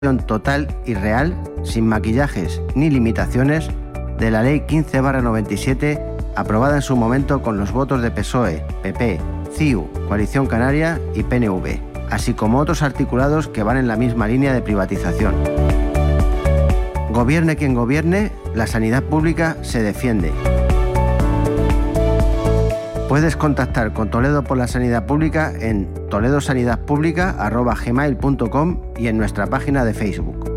total y real, sin maquillajes ni limitaciones, de la Ley 15/97, aprobada en su momento con los votos de PSOE, PP, CiU, Coalición Canaria y PNV, así como otros articulados que van en la misma línea de privatización. Gobierne quien gobierne, la sanidad pública se defiende. Puedes contactar con Toledo por la Sanidad Pública en toledosanidadpublica@gmail.com y en nuestra página de Facebook.